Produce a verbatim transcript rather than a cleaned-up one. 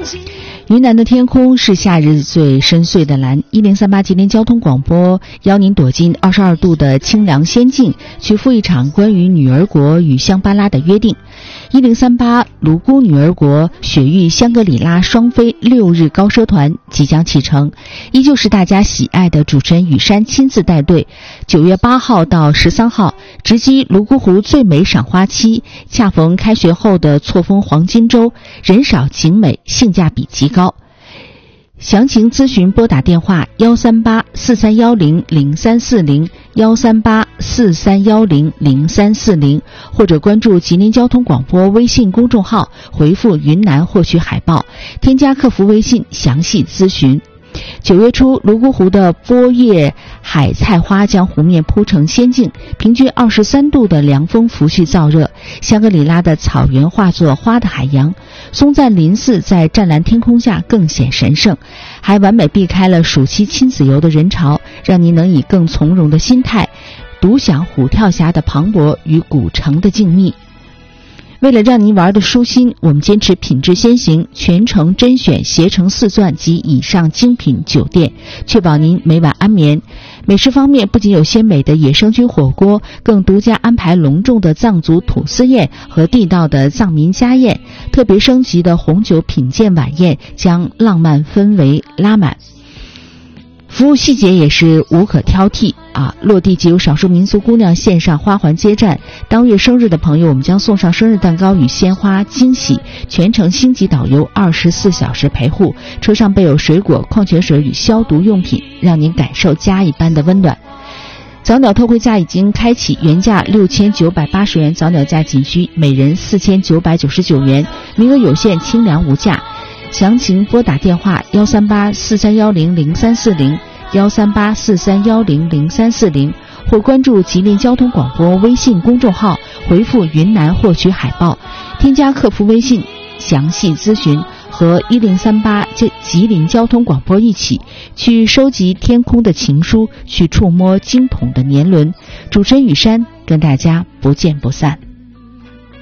云南的天空是夏日最深邃的蓝。一零三八吉林交通广播邀您躲进二十二度的清凉仙境，去赴一场关于女儿国与香巴拉的约定。一零三八泸沽女儿国雪域香格里拉双飞六日高奢团即将启程，依旧是大家喜爱的主持人雨山亲自带队。九月八号到十三号，直击泸沽湖最美赏花期，恰逢开学后的错峰黄金周，人少景美，性价比极高。详情咨询拨打电话幺三八四三幺零零三四零幺三八四三幺零零三四零，或者关注吉林交通广播微信公众号，回复云南获取海报，添加客服微信详细咨询。九月初，泸沽湖的波叶海菜花将湖面铺成仙境，平均二十三度的凉风拂去燥热，香格里拉的草原化作花的海洋，松赞林寺在湛蓝天空下更显神圣，还完美避开了暑期亲子游的人潮，让您能以更从容的心态独享虎跳峡的磅礴与古城的静谧。为了让您玩得舒心，我们坚持品质先行，全程甄选携程四钻及以上精品酒店，确保您每晚安眠。美食方面，不仅有鲜美的野生菌火锅，更独家安排隆重的藏族土司宴和地道的藏民家宴，特别升级的红酒品鉴晚宴将浪漫氛围拉满。服务细节也是无可挑剔啊！落地即有少数民族姑娘线上花环接站，当月生日的朋友，我们将送上生日蛋糕与鲜花惊喜，全程星级导游二十四小时陪护，车上备有水果、矿泉水与消毒用品，让您感受家一般的温暖。早鸟特惠价已经开启，原价六千九百八十元，早鸟价仅需每人四千九百九十九元，名额有限，清凉无价。详情拨打电话幺三八四三幺零零三四零幺三八四三幺零零三四零，或关注吉林交通广播微信公众号，回复云南获取海报，添加客服微信详细咨询，和一零三八吉林交通广播一起去收集天空的情书，去触摸惊筒的年轮。主持人雨山跟大家不见不散。